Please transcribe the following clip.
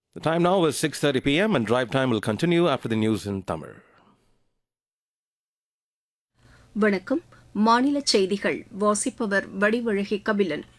The time now is 6:30 p.m. and drive time will continue after the news in Tamil. வணக்கம். மாநில செய்திகள் வாசிப்பவர் வடிவழகி கபிலன்.